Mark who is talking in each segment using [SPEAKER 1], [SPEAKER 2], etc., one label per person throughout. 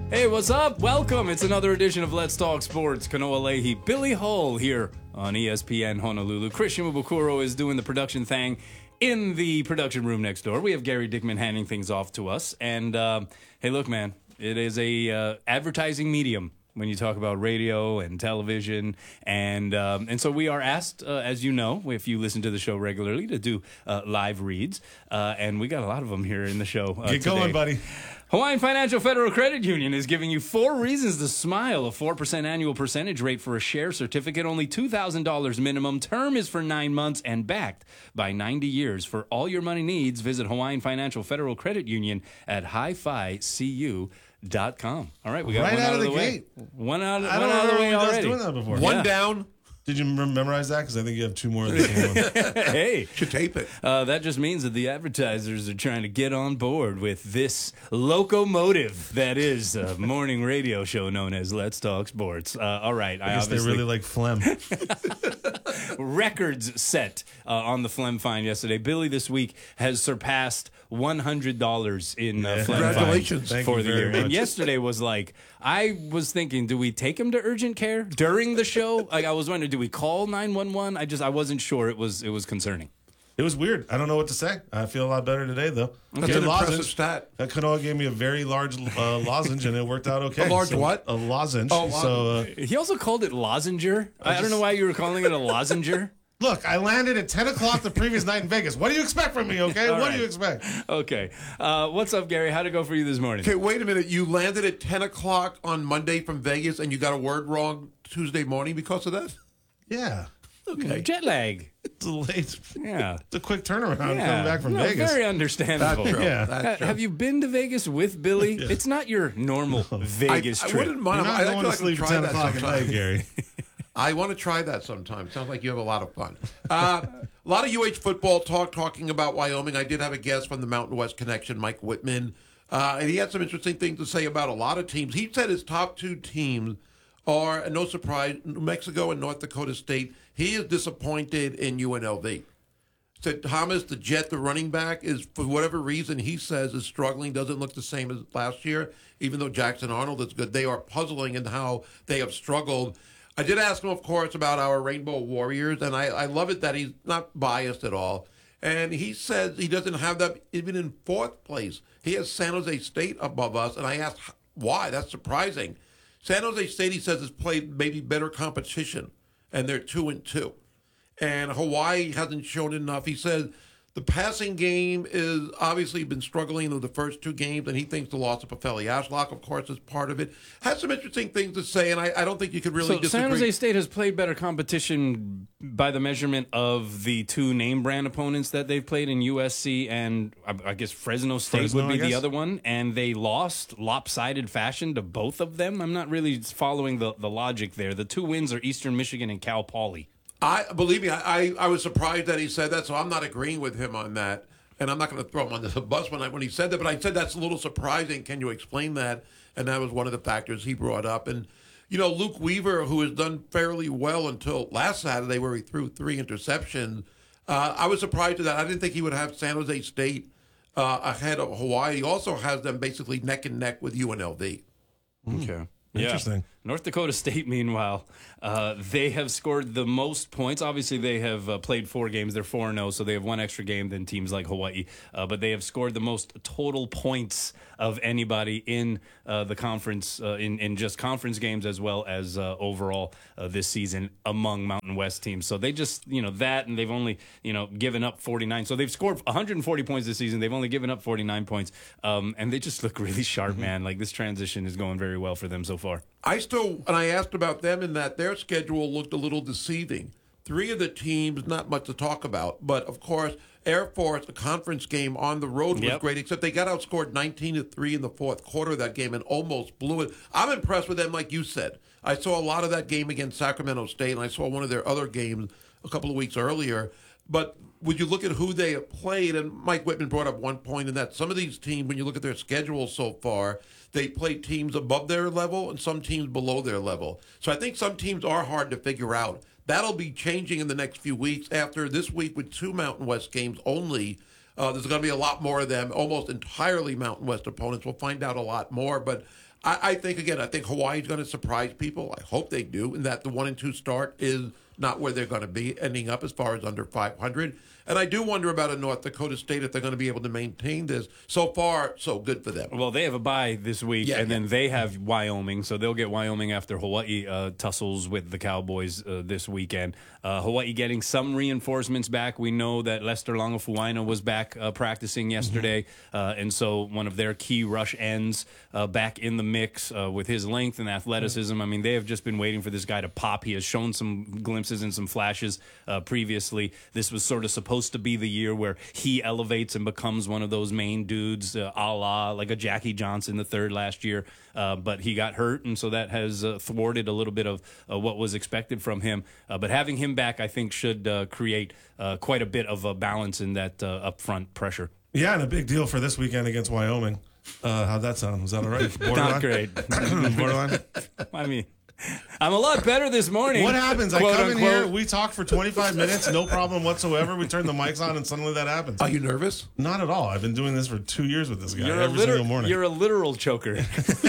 [SPEAKER 1] Hey, what's up? Welcome. It's another edition of Let's Talk Sports. Kanoa Leahy, Billy Hull here on ESPN Honolulu. Christian Mabukuro is doing the production thing in the production room next door. We have Gary Dickman handing things off to us. And hey, look, man, it is a advertising medium when you talk about radio and television. And so we are asked, as you know, if you listen to the show regularly, to do live reads. And we got a lot of them here in the show
[SPEAKER 2] Get
[SPEAKER 1] today.
[SPEAKER 2] going, buddy.
[SPEAKER 1] Hawaiian Financial Federal Credit Union is giving you 4 reasons to smile. A 4% annual percentage rate for a share certificate, only $2,000 minimum. Term is for 9 months and backed by 90 years. For all your money needs, visit Hawaiian Financial Federal Credit Union at hificu.com. All right, we got
[SPEAKER 2] Right
[SPEAKER 1] one
[SPEAKER 2] out of the
[SPEAKER 1] way.
[SPEAKER 2] gate.
[SPEAKER 1] One out of
[SPEAKER 2] I don't
[SPEAKER 1] the
[SPEAKER 2] remember
[SPEAKER 1] way
[SPEAKER 2] us
[SPEAKER 1] already.
[SPEAKER 2] doing that before.
[SPEAKER 3] One
[SPEAKER 1] Yeah.
[SPEAKER 3] down.
[SPEAKER 2] Did you memorize that? Because I think you have 2 more of the same one.
[SPEAKER 1] Hey.
[SPEAKER 3] Should tape it.
[SPEAKER 1] That just means that the advertisers are trying to get on board with this locomotive that is a morning radio show known as Let's Talk Sports. All right.
[SPEAKER 2] I guess they really like phlegm.
[SPEAKER 1] Records set on the Phlegm Fine yesterday. Billy this week has surpassed $100 in Phlegm
[SPEAKER 3] Congratulations.
[SPEAKER 1] Fine
[SPEAKER 2] Thank
[SPEAKER 1] for
[SPEAKER 2] you
[SPEAKER 1] the
[SPEAKER 2] very
[SPEAKER 1] year.
[SPEAKER 2] much.
[SPEAKER 1] And yesterday was like, I was thinking, do we take him to urgent care during the show? Like, I was wondering, do we call 911? I wasn't sure. It was concerning.
[SPEAKER 2] It was weird. I don't know what to say. I feel a lot better today, though.
[SPEAKER 3] That's
[SPEAKER 2] Good
[SPEAKER 3] an impressive
[SPEAKER 2] lozenge.
[SPEAKER 3] stat.
[SPEAKER 2] That Kanoa gave me a very large lozenge, and it worked out okay.
[SPEAKER 3] A large what?
[SPEAKER 2] A lozenge.
[SPEAKER 3] Oh,
[SPEAKER 2] So,
[SPEAKER 1] He also called it lozenger. I don't know why you were calling it a lozenger.
[SPEAKER 2] look, I landed at 10 o'clock the previous night in Vegas. What do you expect from me, okay? What
[SPEAKER 1] right.
[SPEAKER 2] do you expect?
[SPEAKER 1] Okay. What's up, Gary? How'd it go for you this morning?
[SPEAKER 3] Okay, wait a minute. You landed at 10 o'clock on Monday from Vegas and you got a word wrong Tuesday morning because of that?
[SPEAKER 2] Yeah.
[SPEAKER 3] Okay.
[SPEAKER 1] Jet lag.
[SPEAKER 2] It's a late.
[SPEAKER 1] Yeah.
[SPEAKER 2] It's a quick turnaround coming
[SPEAKER 1] Yeah.
[SPEAKER 2] back from
[SPEAKER 1] No,
[SPEAKER 2] Vegas.
[SPEAKER 1] Very understandable.
[SPEAKER 3] That's true.
[SPEAKER 2] Yeah.
[SPEAKER 3] That's true.
[SPEAKER 1] Have you been to Vegas with Billy? It's not your normal Vegas
[SPEAKER 3] I
[SPEAKER 1] trip.
[SPEAKER 3] wouldn't mind.
[SPEAKER 2] You're not
[SPEAKER 3] I
[SPEAKER 2] going
[SPEAKER 3] feel
[SPEAKER 2] to
[SPEAKER 3] like I
[SPEAKER 2] sleep
[SPEAKER 3] can
[SPEAKER 2] at
[SPEAKER 3] try
[SPEAKER 2] 10
[SPEAKER 3] that
[SPEAKER 2] o'clock at
[SPEAKER 3] sometime.
[SPEAKER 2] night, Gary.
[SPEAKER 3] I want to try that sometime. Sounds like you have a lot of fun. A lot of UH football talking about Wyoming. I did have a guest from the Mountain West Connection, Mike Whitman, and he had some interesting things to say about a lot of teams. He said his top 2 teams are, no surprise, New Mexico and North Dakota State. He is disappointed in UNLV. Said Thomas, the Jet, the running back, is, for whatever reason, he says is struggling, doesn't look the same as last year, even though Jackson Arnold is good. They are puzzling in how they have struggled. I did ask him, of course, about our Rainbow Warriors, and I love it that he's not biased at all. And he says he doesn't have that even in 4th place. He has San Jose State above us, and I asked why. That's surprising. San Jose State, he says, has played maybe better competition, and they're 2-2. And Hawaii hasn't shown enough. He says the passing game is obviously been struggling in the first 2 games, and he thinks the loss of Pafeli Ashlock, of course, is part of it. Has some interesting things to say, and I don't think you could really
[SPEAKER 1] So
[SPEAKER 3] disagree.
[SPEAKER 1] San Jose State has played better competition by the measurement of the 2 name brand opponents that they've played in USC and I guess Fresno State would be the other one, and they lost lopsided fashion to both of them. I'm not really following the logic there. The 2 wins are Eastern Michigan and Cal Poly.
[SPEAKER 3] Believe me, I was surprised that he said that, so I'm not agreeing with him on that. And I'm not going to throw him under the bus when he said that, but I said that's a little surprising. Can you explain that? And that was one of the factors he brought up. And, you know, Luke Weaver, who has done fairly well until last Saturday where he threw 3 interceptions, I was surprised at that. I didn't think he would have San Jose State ahead of Hawaii. He also has them basically neck and neck with UNLV.
[SPEAKER 1] Okay.
[SPEAKER 2] Interesting.
[SPEAKER 1] North Dakota State, meanwhile, they have scored the most points. Obviously, they have played 4 games. They're 4-0, so they have 1 extra game than teams like Hawaii. But they have scored the most total points of anybody in the conference, in just conference games as well as overall this season among Mountain West teams. So they just, that, and they've only, given up 49. So they've scored 140 points this season. They've only given up 49 points. And they just look really sharp, man. Like, this transition is going very well for them so far.
[SPEAKER 3] I asked about them in that their schedule looked a little deceiving. 3 of the teams, not much to talk about, but of course, Air Force, a conference game on the road was great, except they got outscored 19-3 in the 4th quarter of that game and almost blew it. I'm impressed with them, like you said. I saw a lot of that game against Sacramento State, and I saw one of their other games a couple of weeks earlier. But would you look at who they have played, and Mike Whitman brought up one point in that some of these teams, when you look at their schedule so far, they play teams above their level and some teams below their level. So I think some teams are hard to figure out. That'll be changing in the next few weeks. After this week with 2 Mountain West games only, there's going to be a lot more of them, almost entirely Mountain West opponents. We'll find out a lot more. But I think Hawaii's going to surprise people. I hope they do, and that the 1-2 start is not where they're going to be, ending up as far as under 500. And I do wonder about a North Dakota State if they're going to be able to maintain this. So far, so good for them.
[SPEAKER 1] Well, they have a bye this week, then they have Wyoming, so they'll get Wyoming after Hawaii tussles with the Cowboys this weekend. Hawaii getting some reinforcements back. We know that Lester Langafuaina was back practicing yesterday, and so one of their key rush ends back in the mix with his length and athleticism. I mean, they have just been waiting for this guy to pop. He has shown some glimpses and some flashes previously. This was sort of supposed to be the year where he elevates and becomes one of those main dudes, a la like a Jackie Johnson III last year. But he got hurt, and so that has thwarted a little bit of what was expected from him. But having him back, I think, should create quite a bit of a balance in that upfront pressure.
[SPEAKER 2] Yeah, and a big deal for this weekend against Wyoming. How'd that sound? Was that all right? Borderline?
[SPEAKER 1] Not great.
[SPEAKER 2] Borderline?
[SPEAKER 1] I mean, I'm a lot better this morning.
[SPEAKER 2] What happens? I
[SPEAKER 1] quote,
[SPEAKER 2] come in
[SPEAKER 1] unquote.
[SPEAKER 2] here, we talk for 25 minutes, no problem whatsoever. We turn the mics on, and suddenly that happens.
[SPEAKER 3] Are you nervous?
[SPEAKER 2] Not at all. I've been doing this for 2 years with this guy every single morning.
[SPEAKER 1] You're a literal choker.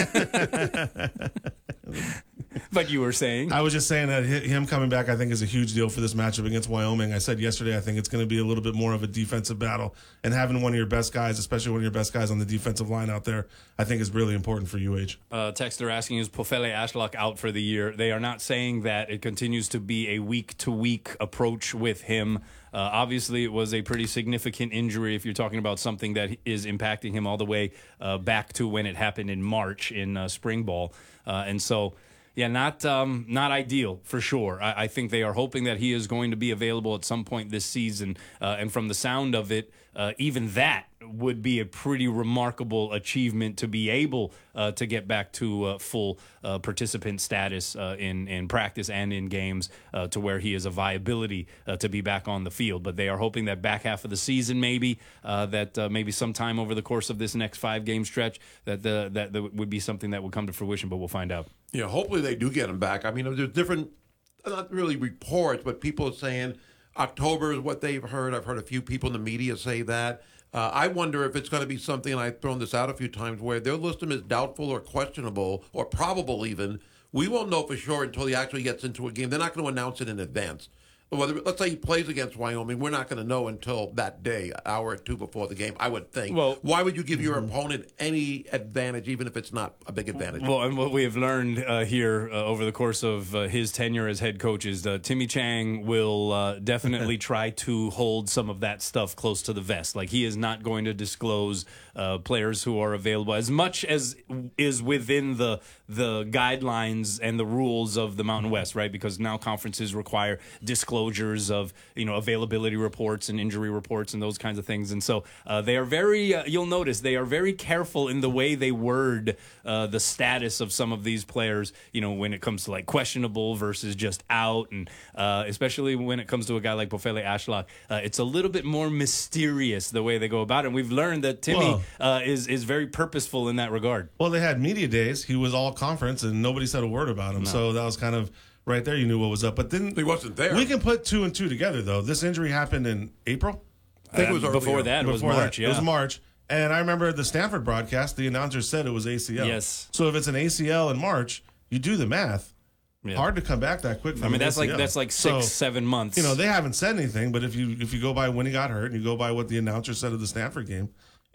[SPEAKER 1] But you were saying?
[SPEAKER 2] I was just saying that him coming back, I think, is a huge deal for this matchup against Wyoming. I said yesterday, I think it's going to be a little bit more of a defensive battle. And having one of your best guys, especially one of your best guys on the defensive line out there, I think is really important for UH.
[SPEAKER 1] Texter asking, is Pofele Ashlock out for the year? They are not saying that. It continues to be a week-to-week approach with him. Obviously, it was a pretty significant injury if you're talking about something that is impacting him all the way back to when it happened in March in spring ball. And so... yeah, not ideal for sure. I think they are hoping that he is going to be available at some point this season. And from the sound of it, even that would be a pretty remarkable achievement to be able to get back to full participant status in practice and in games to where he is a viability to be back on the field. But they are hoping that back half of the season maybe, maybe sometime over the course of this next 5-game stretch, that would be something that would come to fruition, but we'll find out.
[SPEAKER 3] Yeah, hopefully they do get him back. I mean, there's different, not really reports, but people are saying October is what they've heard. I've heard a few people in the media say that. I wonder if it's going to be something, and I've thrown this out a few times, where they'll list him as doubtful or questionable or probable even. We won't know for sure until he actually gets into a game. They're not going to announce it in advance. Let's say he plays against Wyoming, we're not going to know until that day, an hour or two before the game, I would think. Well, why would you give your opponent any advantage, even if it's not a big advantage?
[SPEAKER 1] Well, and what we have learned here over the course of his tenure as head coach is Timmy Chang will definitely try to hold some of that stuff close to the vest. Like, he is not going to disclose players who are available as much as is within the guidelines and the rules of the Mountain West, right? Because now conferences require disclosures of, availability reports and injury reports and those kinds of things. And so they are very, you'll notice, they are very careful in the way they word the status of some of these players, when it comes to like questionable versus just out. And especially when it comes to a guy like Pofele Ashlock, it's a little bit more mysterious the way they go about it. And we've learned that Timmy is very purposeful in that regard.
[SPEAKER 2] Well, they had media days. He was all conference and nobody said a word about him. No. So that was kind of right there. You knew what was up. But then
[SPEAKER 3] he wasn't there.
[SPEAKER 2] We can put 2 and 2 together, though. This injury happened in April.
[SPEAKER 3] I think it was
[SPEAKER 1] before that. It was March. Yeah,
[SPEAKER 2] it was March. And I remember the Stanford broadcast, the announcer said it was ACL.
[SPEAKER 1] Yes.
[SPEAKER 2] So if it's an ACL in March, you do the math.
[SPEAKER 1] Yeah.
[SPEAKER 2] Hard to come back that quick. From
[SPEAKER 1] that's
[SPEAKER 2] ACL.
[SPEAKER 1] like 6-7 months.
[SPEAKER 2] They haven't said anything, but if you go by when he got hurt and you go by what the announcer said of the Stanford game,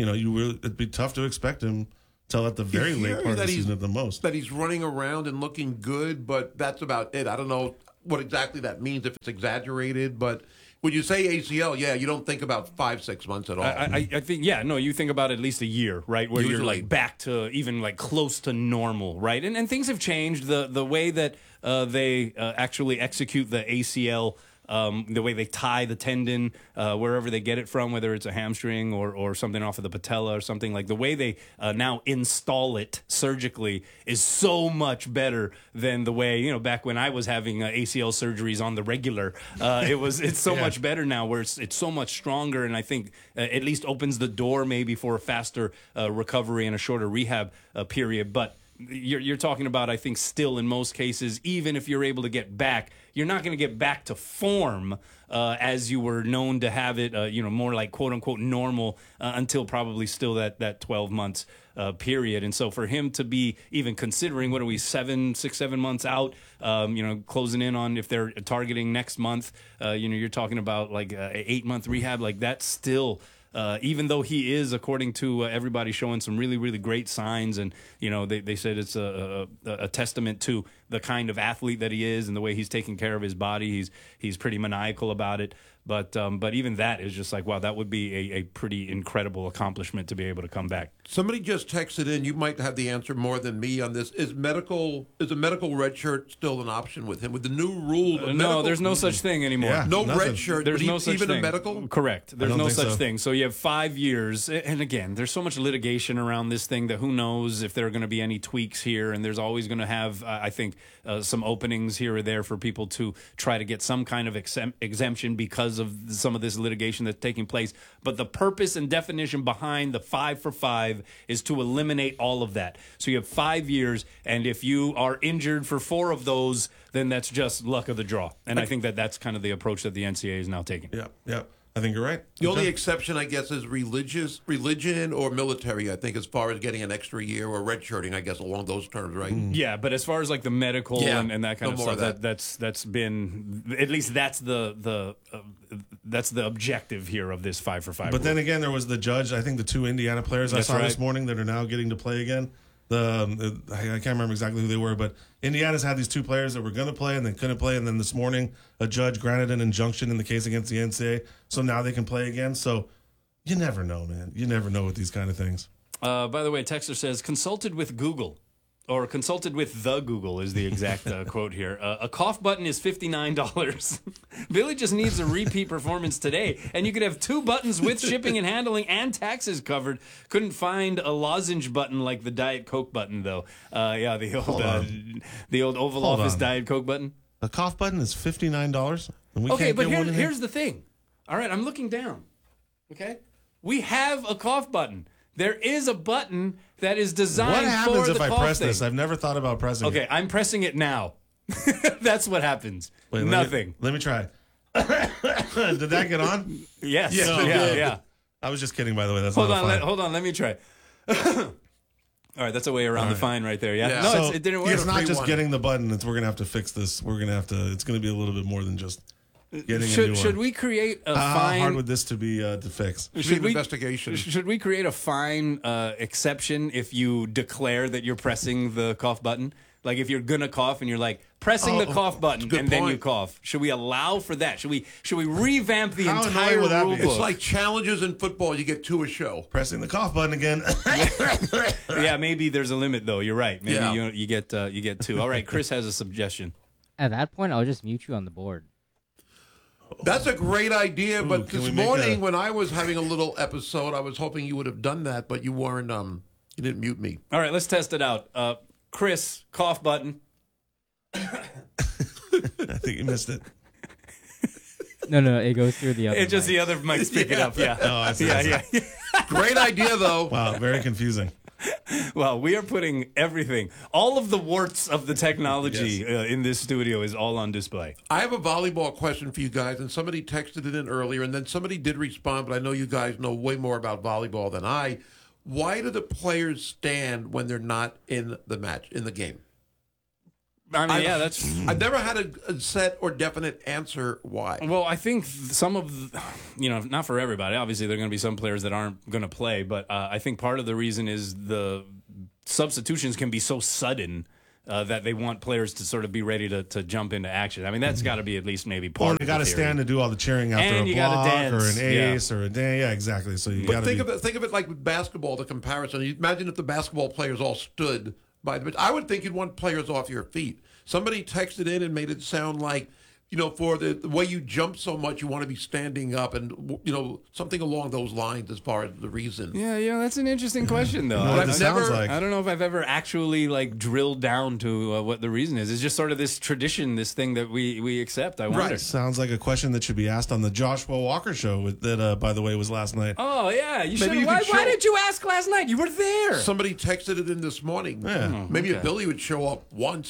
[SPEAKER 2] it'd be tough to expect him till at the very late part of the season at the most.
[SPEAKER 3] That he's running around and looking good, but that's about it. I don't know what exactly that means, if it's exaggerated, but when you say ACL, you don't think about 5-6 months at all.
[SPEAKER 1] I think, you think about at least a year, right? Where you're like back to even like close to normal, right? And things have changed. The way that they actually execute the ACL, the way they tie the tendon, wherever they get it from, whether it's a hamstring or something off of the patella or something, like the way they now install it surgically is so much better than the way, back when I was having ACL surgeries on the regular. It's so much better now, where it's so much stronger, and I think at least opens the door maybe for a faster recovery and a shorter rehab period. But you're talking about, I think, still in most cases, even if you're able to get back, you're not going to get back to form as you were known to have it, more like quote unquote normal until probably still that 12 months period. And so for him to be even considering, what are we, 6, 7 months out, closing in on, if they're targeting next month, you're talking about like an 8-month rehab, like that's still. Even though he is, according to everybody, showing some really, really great signs, and they said it's a testament to the kind of athlete that he is and the way he's taking care of his body. He's pretty maniacal about it. But even that is just like, wow, that would be a pretty incredible accomplishment to be able to come back.
[SPEAKER 3] Somebody just texted in. You might have the answer more than me on this. Is a medical red shirt still an option with him with the new rule?
[SPEAKER 1] No, there's no such thing anymore.
[SPEAKER 2] Yeah,
[SPEAKER 3] no
[SPEAKER 2] nothing.
[SPEAKER 3] red shirt.
[SPEAKER 1] There's no such
[SPEAKER 3] even
[SPEAKER 1] thing.
[SPEAKER 3] A medical.
[SPEAKER 1] Correct. There's
[SPEAKER 2] don't
[SPEAKER 1] no
[SPEAKER 2] think
[SPEAKER 1] such
[SPEAKER 2] so.
[SPEAKER 1] thing. So you have 5 years, and again, there's so much litigation around this thing that who knows if there are going to be any tweaks here, and there's always going to have, I think, some openings here or there for people to try to get some kind of exemption because of some of this litigation that's taking place. But the purpose and definition behind the 5 for 5 is to eliminate all of that. So you have 5 years, and if you are injured for 4 of those, then that's just luck of the draw. And I think that's kind of the approach that the NCAA is now taking.
[SPEAKER 2] Yeah. I think you're right.
[SPEAKER 3] The only exception, I guess, is religion or military, I think, as far as getting an extra year or redshirting, I guess, along those terms, right?
[SPEAKER 1] Yeah, but as far as like the medical and that kind
[SPEAKER 3] no
[SPEAKER 1] of
[SPEAKER 3] more
[SPEAKER 1] stuff,
[SPEAKER 3] of that.
[SPEAKER 1] that's been, at least that's the objective here of this 5 for 5.
[SPEAKER 2] But then again, there was the judge. I think the 2 Indiana players I
[SPEAKER 1] That's
[SPEAKER 2] saw
[SPEAKER 1] right.
[SPEAKER 2] this morning that are now getting to play again. I can't remember exactly who they were, but Indiana's had these 2 players that were going to play and they couldn't play. And then this morning, a judge granted an injunction in the case against the NCAA. So now they can play again. So you never know, man. You never know with these kind of things.
[SPEAKER 1] By the way, Texter says, consulted with Google. Or consulted with the Google is the exact quote here. A cough button is $59. Billy just needs a repeat performance today. And you could have 2 buttons with shipping and handling and taxes covered. Couldn't find a lozenge button like the Diet Coke button, though. The old Oval
[SPEAKER 2] Hold
[SPEAKER 1] Office
[SPEAKER 2] on.
[SPEAKER 1] Diet Coke button.
[SPEAKER 2] A cough button is $59. And we
[SPEAKER 1] Okay,
[SPEAKER 2] can't
[SPEAKER 1] but
[SPEAKER 2] get one in
[SPEAKER 1] here's the thing. All right, I'm looking down. Okay? We have a cough button. There is a button that is designed
[SPEAKER 2] What happens
[SPEAKER 1] for
[SPEAKER 2] if
[SPEAKER 1] the
[SPEAKER 2] I
[SPEAKER 1] cough
[SPEAKER 2] press
[SPEAKER 1] thing.
[SPEAKER 2] this? I've never thought about pressing it.
[SPEAKER 1] Okay, I'm pressing it now. That's what happens.
[SPEAKER 2] Wait,
[SPEAKER 1] Nothing.
[SPEAKER 2] Let me try. Did that get on?
[SPEAKER 1] Yes.
[SPEAKER 3] Yes, it
[SPEAKER 1] yeah,
[SPEAKER 3] did.
[SPEAKER 1] yeah.
[SPEAKER 2] I was just kidding, by the way. That's
[SPEAKER 1] Hold
[SPEAKER 2] not a fine.
[SPEAKER 1] on. Let me try. All right, that's a way around the fine right there. Yeah.
[SPEAKER 3] Yeah.
[SPEAKER 1] No,
[SPEAKER 2] So
[SPEAKER 1] it didn't work.
[SPEAKER 2] It's not just
[SPEAKER 3] one.
[SPEAKER 2] getting the button. We're going to have to fix this. We're going to have to. It's going to be a little bit more than just getting a new one.
[SPEAKER 1] Should we create a
[SPEAKER 2] How
[SPEAKER 1] fine?
[SPEAKER 2] hard would this to be to fix?
[SPEAKER 3] Should be an investigation.
[SPEAKER 1] Should we create a fine exception if you declare that you're pressing the cough button? Like if you're gonna cough and you're like pressing the cough button
[SPEAKER 3] good
[SPEAKER 1] and then you
[SPEAKER 3] point.
[SPEAKER 1] cough. Should we allow for that? Should we revamp the
[SPEAKER 2] How
[SPEAKER 1] entire
[SPEAKER 2] annoying would that be?
[SPEAKER 1] rule
[SPEAKER 2] It's
[SPEAKER 1] book?
[SPEAKER 3] It's like challenges in football. You get 2 a show.
[SPEAKER 2] Pressing the cough button again.
[SPEAKER 1] Yeah, maybe there's a limit though. You're right. Maybe
[SPEAKER 3] Yeah.
[SPEAKER 1] you get 2. All right, Chris has a suggestion.
[SPEAKER 4] At that point, I'll just mute you on the board.
[SPEAKER 3] That's a great idea, but
[SPEAKER 2] can
[SPEAKER 3] this
[SPEAKER 2] we make
[SPEAKER 3] morning
[SPEAKER 2] a-
[SPEAKER 3] when I was having a little episode, I was hoping you would have done that, but you weren't. You didn't mute me.
[SPEAKER 1] All right, let's test it out. Chris, cough button.
[SPEAKER 2] I think you missed it.
[SPEAKER 4] No, it goes through the other.
[SPEAKER 1] It's just
[SPEAKER 4] mic.
[SPEAKER 1] the other mics pick it up. Yeah.
[SPEAKER 2] Oh, I see.
[SPEAKER 1] Yeah.
[SPEAKER 3] Great idea, though.
[SPEAKER 2] Wow, very confusing.
[SPEAKER 1] Well, we are putting everything, all of the warts of the technology in this studio is all on display.
[SPEAKER 3] I have a volleyball question for you guys, and somebody texted it in earlier, and then somebody did respond, but I know you guys know way more about volleyball than I. Why do the players stand when they're not in the match, in the game?
[SPEAKER 1] I mean, that's.
[SPEAKER 3] I've never had a set or definite answer why.
[SPEAKER 1] Well, I think some of, not for everybody. Obviously, there are going to be some players that aren't going to play, but I think part of the reason is the substitutions can be so sudden that they want players to sort of be ready to jump into action. I mean, that's got to be at least maybe part
[SPEAKER 2] Or
[SPEAKER 1] of
[SPEAKER 2] you
[SPEAKER 1] the
[SPEAKER 2] got to
[SPEAKER 1] theory.
[SPEAKER 2] stand to do all the cheering after
[SPEAKER 1] And
[SPEAKER 2] a
[SPEAKER 1] you gotta
[SPEAKER 2] block or
[SPEAKER 1] dance.
[SPEAKER 2] an ace or a day. Yeah, exactly. So you got
[SPEAKER 3] But
[SPEAKER 2] to
[SPEAKER 3] think of it like with basketball, the comparison. You imagine if the basketball players all stood by the bench. I would think you'd want players off your feet. Somebody texted in and made it sound like for the way you jump so much, you want to be standing up, and something along those lines as far as the reason.
[SPEAKER 1] Yeah, that's an interesting question, though.
[SPEAKER 2] What it sounds like.
[SPEAKER 1] I don't know if I've ever actually drilled down to what the reason is. It's just sort of this tradition, this thing that we accept. I wonder.
[SPEAKER 2] Right. Sounds like a question that should be asked on the Joshua Walker show that, by the way, was last night.
[SPEAKER 1] Oh yeah, you
[SPEAKER 3] Maybe
[SPEAKER 1] should.
[SPEAKER 3] you
[SPEAKER 1] Why
[SPEAKER 3] could show-
[SPEAKER 1] did you ask last night? You were there.
[SPEAKER 3] Somebody texted it in this morning.
[SPEAKER 2] Yeah.
[SPEAKER 3] Maybe if Billy would show up once.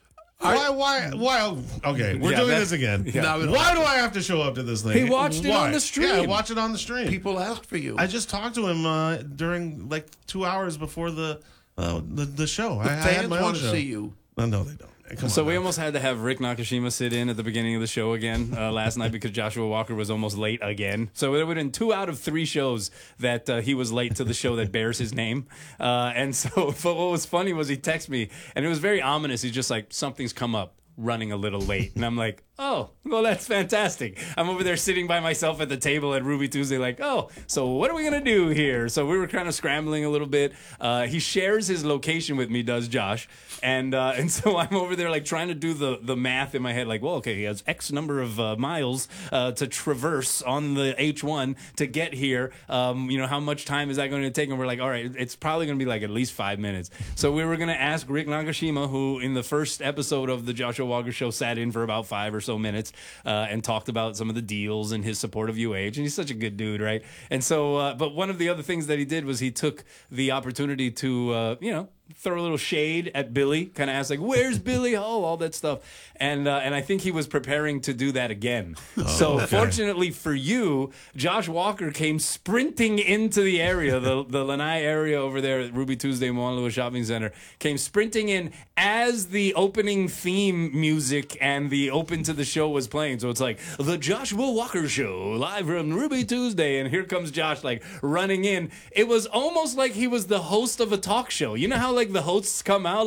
[SPEAKER 2] Why? Okay, we're
[SPEAKER 1] Yeah,
[SPEAKER 2] doing
[SPEAKER 1] that's-
[SPEAKER 2] this again.
[SPEAKER 1] yeah.
[SPEAKER 3] Now we don't
[SPEAKER 2] Why
[SPEAKER 3] have
[SPEAKER 2] do
[SPEAKER 3] to.
[SPEAKER 2] I have to show up to this thing?
[SPEAKER 1] He watched it
[SPEAKER 2] Why?
[SPEAKER 1] on the stream.
[SPEAKER 2] Yeah, watch it on the stream.
[SPEAKER 3] People asked for you.
[SPEAKER 2] I just talked to him during 2 hours before the show. I had
[SPEAKER 3] Fans
[SPEAKER 2] my own
[SPEAKER 3] want to
[SPEAKER 2] show.
[SPEAKER 3] see you.
[SPEAKER 2] No, they don't. Come
[SPEAKER 1] So
[SPEAKER 2] on
[SPEAKER 1] we
[SPEAKER 2] now.
[SPEAKER 1] almost had to have Rick Nakashima sit in at the beginning of the show again last night because Joshua Walker was almost late again. So it would have been 2 out of 3 shows that he was late to the show that bears his name. And so, but what was funny was he texted me, and it was very ominous. He's just like, something's come up, running a little late. And I'm like, oh, well, that's fantastic. I'm over there sitting by myself at the table at Ruby Tuesday like, oh, so what are we going to do here? So we were kind of scrambling a little bit. He shares his location with me, does Josh. And so I'm over there trying to do the math in my head well, okay, he has X number of miles to traverse on the H1 to get here. How much time is that going to take? And we're like, all right, it's probably going to be at least 5 minutes. So we were going to ask Rick Nakashima, who in the first episode of the Joshua Walker show sat in for about 5 or so minutes and talked about some of the deals and his support of UH. And he's such a good dude, right? And so, but one of the other things that he did was he took the opportunity to, throw a little shade at Billy, kind of ask where's Billy? Oh, all that stuff. And I think he was preparing to do that again. Fortunately for you, Josh Walker came sprinting into the area, the Lanai area over there at Ruby Tuesday Moanalua Shopping Center, came sprinting in as the opening theme music and the open to the show was playing. So it's the Joshua Walker Show, live from Ruby Tuesday. And here comes Josh running in. It was almost like he was the host of a talk show. You know how the hosts come out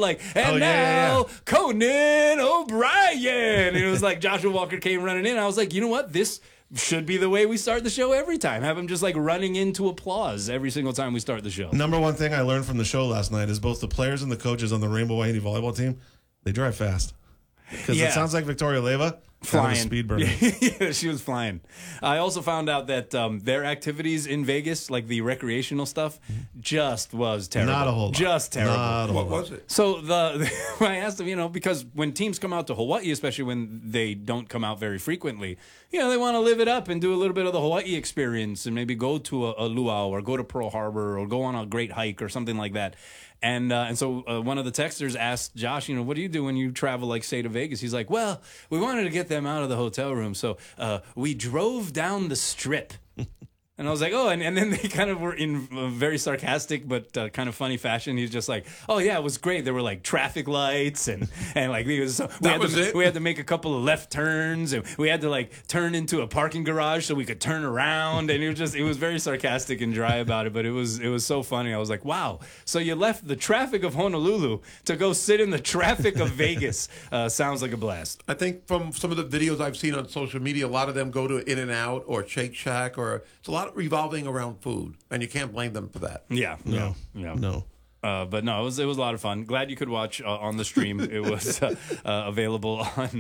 [SPEAKER 1] Conan O'Brien. And it was Joshua Walker came running in. I was like, you know what? This should be the way we start the show every time. Have him just running into applause every single time we start the show.
[SPEAKER 2] Number one thing I learned from the show last night is both the players and the coaches on the Rainbow Wahine volleyball team, they drive fast. Because it sounds like Victoria Leyva
[SPEAKER 1] flying.
[SPEAKER 2] Speed burner.
[SPEAKER 1] Yeah, she was flying. I also found out that their activities in Vegas, the recreational stuff, just was terrible.
[SPEAKER 2] Not a whole lot.
[SPEAKER 1] Just terrible.
[SPEAKER 2] Not a
[SPEAKER 3] What
[SPEAKER 2] whole lot.
[SPEAKER 3] was it?
[SPEAKER 1] So I asked them, because when teams come out to Hawaii, especially when they don't come out very frequently, they want to live it up and do a little bit of the Hawaii experience and maybe go to a luau or go to Pearl Harbor or go on a great hike or something like that. And so one of the texters asked Josh, what do you do when you travel, say, to Vegas? He's like, well, we wanted to get them out of the hotel room, so we drove down the Strip. And I was like, oh, and then they kind of were in a very sarcastic but kind of funny fashion. He's just like, oh, yeah, it was great. There were traffic lights and we had to make a couple of left turns and we had to turn into a parking garage so we could turn around. And it was very sarcastic and dry about it, but it was so funny. I was like, wow. So you left the traffic of Honolulu to go sit in the traffic of Vegas. Sounds like a blast.
[SPEAKER 3] I think from some of the videos I've seen on social media, a lot of them go to In-N-Out or Shake Shack, or it's a lot revolving around food, and you can't blame them for that.
[SPEAKER 1] Yeah.
[SPEAKER 2] No.
[SPEAKER 1] But no, it was a lot of fun. Glad you could watch on the stream. It was available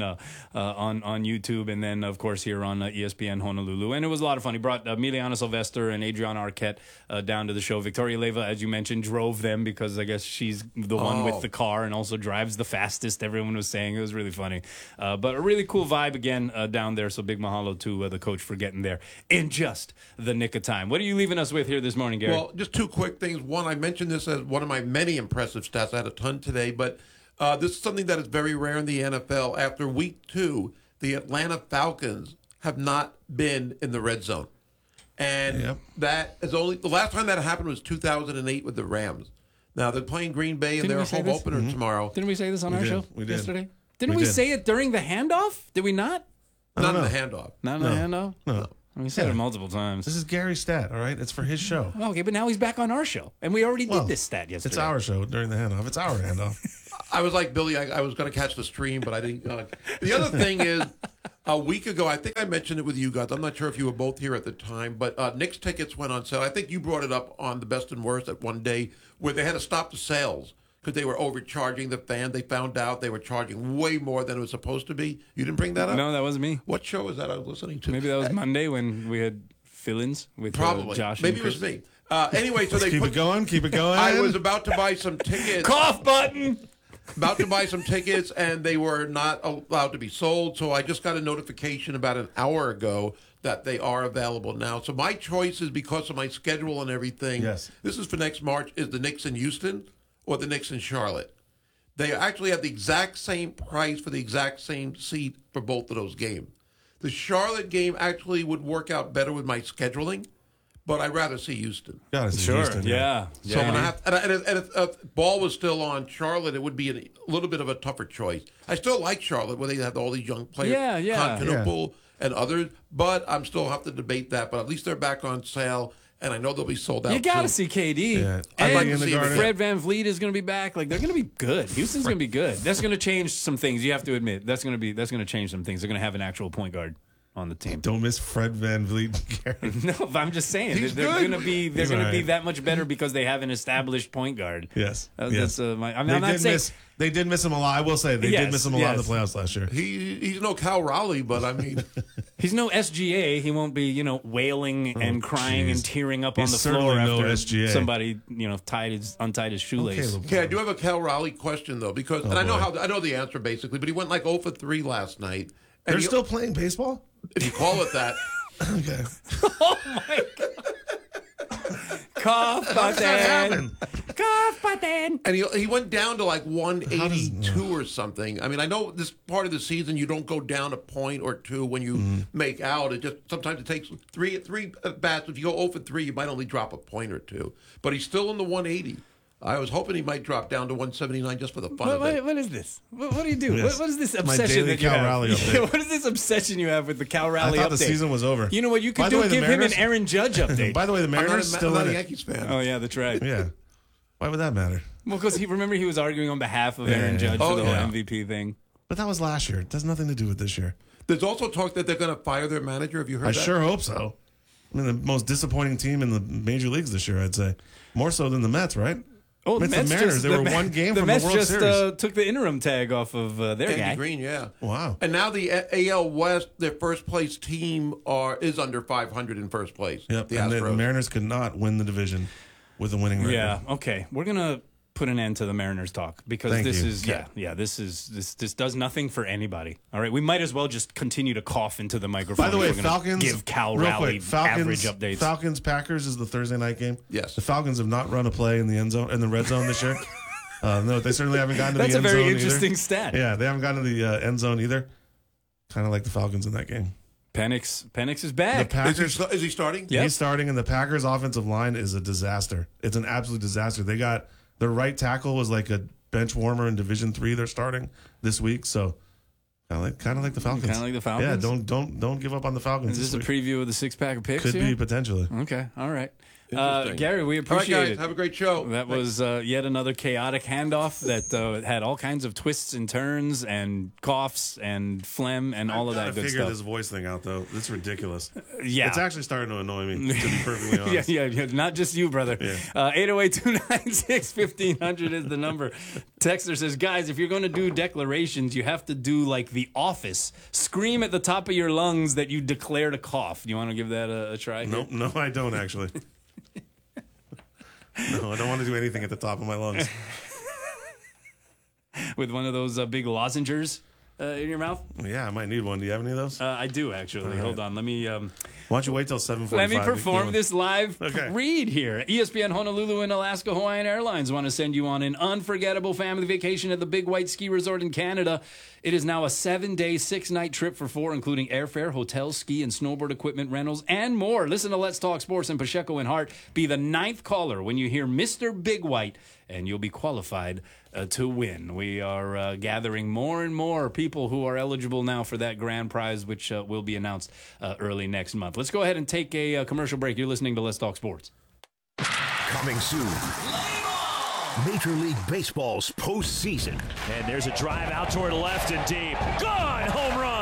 [SPEAKER 1] on YouTube, and then of course here on ESPN Honolulu. And it was a lot of fun. He brought Miliana Sylvester and Adriana Arquette down to the show. Victoria Leyva, as you mentioned, drove them because I guess she's the one with the car and also drives the fastest. Everyone was saying it was really funny, but a really cool vibe again down there. So big mahalo to the coach for getting there in just the nick of time. What are you leaving us with here this morning, Gary?
[SPEAKER 3] Well, just 2 quick things. One, I mentioned this as one of my many impressive stats. I had a ton today, but this is something that is very rare in the NFL. After week 2, the Atlanta Falcons have not been in the red zone. And that is only the last time that happened was 2008 with the Rams. Now they're playing Green Bay and they're home opener tomorrow.
[SPEAKER 1] Didn't we say this on our show yesterday? Didn't
[SPEAKER 2] We
[SPEAKER 1] we
[SPEAKER 2] did.
[SPEAKER 1] say it during the handoff? Did we not?
[SPEAKER 3] Not in the handoff.
[SPEAKER 1] Not in the handoff?
[SPEAKER 2] No.
[SPEAKER 1] We said it multiple times.
[SPEAKER 2] This is Gary's stat, all right? It's for his show.
[SPEAKER 1] Okay, but now he's back on our show, and we already did this stat yesterday.
[SPEAKER 2] It's our show during the handoff. It's our handoff.
[SPEAKER 3] I was like Billy. I was going to catch the stream, but I didn't. The other thing is, a week ago, I think I mentioned it with you guys. I'm not sure if you were both here at the time, but Knicks tickets went on sale. I think you brought it up on the Best and Worst at one day where they had to stop the sales because they were overcharging the fan. They found out they were charging way more than it was supposed to be. You didn't bring that up?
[SPEAKER 1] No, that wasn't me.
[SPEAKER 3] What show was that I was listening to?
[SPEAKER 1] Maybe that was Monday when we had fill-ins with
[SPEAKER 3] Probably.
[SPEAKER 1] Josh.
[SPEAKER 3] Maybe
[SPEAKER 1] and
[SPEAKER 3] it was
[SPEAKER 1] Chris.
[SPEAKER 3] me. Anyway, so they
[SPEAKER 2] Keep
[SPEAKER 3] put,
[SPEAKER 2] it going. Keep it going.
[SPEAKER 3] I was about to buy some tickets.
[SPEAKER 1] Cough button.
[SPEAKER 3] About to buy some tickets, and they were not allowed to be sold. So I just got a notification about an hour ago that they are available now. So my choice is, because of my schedule and everything.
[SPEAKER 2] Yes.
[SPEAKER 3] This is for next March. Is the Knicks in Houston or the Knicks in Charlotte? They actually have the exact same price for the exact same seat for both of those games. The Charlotte game actually would work out better with my scheduling, but I'd rather see Houston.
[SPEAKER 2] Gotta see
[SPEAKER 1] Sure.
[SPEAKER 2] Houston,
[SPEAKER 1] Yeah.
[SPEAKER 3] So I'm gonna have, and if Ball was still on Charlotte, it would be a little bit of a tougher choice. I still like Charlotte, where they have all these young players,
[SPEAKER 1] Yeah.
[SPEAKER 3] Continental and others, but I'm still have to debate that. But at least they're back on sale, and I know they'll be sold out.
[SPEAKER 1] You got to
[SPEAKER 3] soon.
[SPEAKER 1] see KD.
[SPEAKER 2] Yeah.
[SPEAKER 3] I'd
[SPEAKER 1] And
[SPEAKER 3] like to see him again.
[SPEAKER 1] Fred Van Vliet is going to be back. Like, they're going to be good. Houston's going to be good. That's going to change some things. You have to admit that's going to change some things. They're going to have an actual point guard on the team.
[SPEAKER 2] Don't miss Fred Van Vliet.
[SPEAKER 1] No, but I'm just saying
[SPEAKER 3] He's
[SPEAKER 1] they're
[SPEAKER 3] good.
[SPEAKER 1] going to be
[SPEAKER 2] He's
[SPEAKER 1] be
[SPEAKER 2] all right.
[SPEAKER 1] that much better because they have an established point guard.
[SPEAKER 2] Yes.
[SPEAKER 1] That's
[SPEAKER 2] yes.
[SPEAKER 1] I'm
[SPEAKER 2] They
[SPEAKER 1] not
[SPEAKER 2] did
[SPEAKER 1] saying.
[SPEAKER 2] they did miss him a lot. I will say they
[SPEAKER 1] Yes,
[SPEAKER 2] did miss him a lot in the
[SPEAKER 1] yes.
[SPEAKER 2] playoffs last year.
[SPEAKER 3] He's no Cal Raleigh, but I mean,
[SPEAKER 1] He's no SGA. He won't be, wailing and crying and
[SPEAKER 2] jeez.
[SPEAKER 1] tearing up
[SPEAKER 2] He's
[SPEAKER 1] on the
[SPEAKER 2] certainly
[SPEAKER 1] floor
[SPEAKER 2] no
[SPEAKER 1] after
[SPEAKER 2] SGA.
[SPEAKER 1] somebody, untied his shoelace.
[SPEAKER 3] okay, I do have a Cal Raleigh question though, because and I know the answer basically, but he went like 0 for 3 last night. And
[SPEAKER 2] They're
[SPEAKER 3] he-
[SPEAKER 2] still playing baseball?
[SPEAKER 3] if you call it that.
[SPEAKER 2] Okay.
[SPEAKER 1] Cough
[SPEAKER 2] How does that
[SPEAKER 1] button.
[SPEAKER 2] happen?
[SPEAKER 1] Cough button.
[SPEAKER 3] And he went down to like 182 or something. I mean, I know this part of the season you don't go down a point or two when you make out. It just sometimes it takes three bats. If you go 0 for 3, you might only drop a point or two. But he's still in the 180. I was hoping he might drop down to 179 just for the fun of it.
[SPEAKER 1] What is this? What do you do?
[SPEAKER 2] Yes.
[SPEAKER 1] What is this
[SPEAKER 2] My
[SPEAKER 1] obsession
[SPEAKER 2] daily
[SPEAKER 1] that you
[SPEAKER 2] Cal
[SPEAKER 1] have?
[SPEAKER 2] Raleigh update.
[SPEAKER 1] What is this obsession you have with the Cal Raleigh
[SPEAKER 2] I
[SPEAKER 1] update?
[SPEAKER 2] thought the season was over.
[SPEAKER 1] You know what you
[SPEAKER 2] By
[SPEAKER 1] could
[SPEAKER 2] the
[SPEAKER 1] do?
[SPEAKER 2] way, the
[SPEAKER 1] Give him an
[SPEAKER 2] Mariners-
[SPEAKER 1] Aaron Judge update.
[SPEAKER 2] By the way, the Mariners
[SPEAKER 3] I'm
[SPEAKER 2] still
[SPEAKER 3] not
[SPEAKER 2] in
[SPEAKER 3] a
[SPEAKER 2] it.
[SPEAKER 3] Yankees fan.
[SPEAKER 1] Oh yeah, that's right.
[SPEAKER 2] Yeah. Why would that matter?
[SPEAKER 1] Well, because he was arguing on behalf of Aaron
[SPEAKER 2] yeah.
[SPEAKER 1] Judge for
[SPEAKER 3] Oh,
[SPEAKER 1] the whole
[SPEAKER 3] yeah.
[SPEAKER 1] MVP thing.
[SPEAKER 2] But that was last year. It has nothing to do with this year.
[SPEAKER 3] There's also talk that they're going to fire their manager. Have you heard
[SPEAKER 2] I
[SPEAKER 3] that?
[SPEAKER 2] sure hope so. I mean, the most disappointing team in the major leagues this year, I'd say. More so than the Mets, right?
[SPEAKER 1] Oh,
[SPEAKER 2] It's the Mariners. They were one game from the
[SPEAKER 1] Mets
[SPEAKER 2] World
[SPEAKER 1] just
[SPEAKER 2] Series.
[SPEAKER 1] took the interim tag off of their
[SPEAKER 3] Andy
[SPEAKER 1] guy.
[SPEAKER 3] Green, yeah.
[SPEAKER 2] Wow.
[SPEAKER 3] And now the AL West, their first place team is under 500 in first place.
[SPEAKER 2] Yep.
[SPEAKER 3] The
[SPEAKER 2] And the
[SPEAKER 3] Astros.
[SPEAKER 2] Mariners could not win the division with a winning record.
[SPEAKER 1] Yeah. Okay. We're gonna put an end to the Mariners talk because
[SPEAKER 2] Thank
[SPEAKER 1] this
[SPEAKER 2] you.
[SPEAKER 1] is this does nothing for anybody. All right. We might as well just continue to cough into the microphone.
[SPEAKER 2] By the
[SPEAKER 1] if
[SPEAKER 2] way,
[SPEAKER 1] we're gonna
[SPEAKER 2] Falcons.
[SPEAKER 1] give Cal
[SPEAKER 2] real
[SPEAKER 1] Raleigh
[SPEAKER 2] quick, Falcons,
[SPEAKER 1] average updates.
[SPEAKER 2] Falcons Packers is the Thursday night game.
[SPEAKER 3] Yes.
[SPEAKER 2] The Falcons have not run a play in the end zone in the red zone this year. No, they certainly haven't gotten to
[SPEAKER 1] That's
[SPEAKER 2] the
[SPEAKER 1] a
[SPEAKER 2] end
[SPEAKER 1] very
[SPEAKER 2] zone
[SPEAKER 1] interesting
[SPEAKER 2] either.
[SPEAKER 1] stat.
[SPEAKER 2] Yeah, they haven't gotten to the end zone either. Kind of like the Falcons in that game.
[SPEAKER 1] Penix is
[SPEAKER 2] The
[SPEAKER 1] back.
[SPEAKER 2] Packers.
[SPEAKER 3] Is he starting?
[SPEAKER 1] Yep.
[SPEAKER 2] He's starting, and the Packers' offensive line is a disaster. It's an absolute disaster. They got their right tackle was like a bench warmer in Division III. They're starting this week, so kind of like the Falcons.
[SPEAKER 1] Kinda like the Falcons?
[SPEAKER 2] Yeah, don't give up on the Falcons.
[SPEAKER 1] Is this a
[SPEAKER 2] week.
[SPEAKER 1] preview of the 6-pack of picks
[SPEAKER 2] Could
[SPEAKER 1] here?
[SPEAKER 2] be potentially.
[SPEAKER 1] Okay. All right.
[SPEAKER 3] Interesting.
[SPEAKER 1] Gary, we
[SPEAKER 3] All right,
[SPEAKER 1] appreciate
[SPEAKER 3] guys.
[SPEAKER 1] it.
[SPEAKER 3] Have a great show.
[SPEAKER 1] That was yet another chaotic handoff that had all kinds of twists and turns and coughs and phlegm and all of that good
[SPEAKER 2] Figure
[SPEAKER 1] stuff.
[SPEAKER 2] this voice thing out though. It's ridiculous.
[SPEAKER 1] Yeah.
[SPEAKER 2] It's actually starting to annoy me. To be perfectly honest.
[SPEAKER 1] yeah, not just you, brother. 808-296-1500 is the number. Texter says, guys, if you're going to do declarations, you have to do like The Office. Scream at the top of your lungs that you declared a cough. Do you want to give that a try?
[SPEAKER 2] Nope, no, I don't actually. No, I don't want to do anything at the top of my lungs.
[SPEAKER 1] With one of those big lozengers in your mouth?
[SPEAKER 2] Yeah, I might need one. Do you have any of those?
[SPEAKER 1] I do, actually. Hold on. Let me...
[SPEAKER 2] Why don't you wait till 7:45?
[SPEAKER 1] Let me perform this live
[SPEAKER 2] Okay.
[SPEAKER 1] read here. ESPN Honolulu and Alaska Hawaiian Airlines want to send you on an unforgettable family vacation at the Big White Ski Resort in Canada. It is now a 7-day, 6-night trip for 4, including airfare, hotels, ski and snowboard equipment rentals, and more. Listen to Let's Talk Sports and Pacheco and Hart. Be the 9th caller when you hear Mr. Big White, and you'll be qualified to win. We are gathering more and more people who are eligible now for that grand prize, which will be announced early next month. Let's go ahead and take a commercial break. You're listening to Let's Talk Sports.
[SPEAKER 5] Coming soon. Major League Baseball's postseason.
[SPEAKER 6] And there's a drive out toward left and deep. Gone! Home run!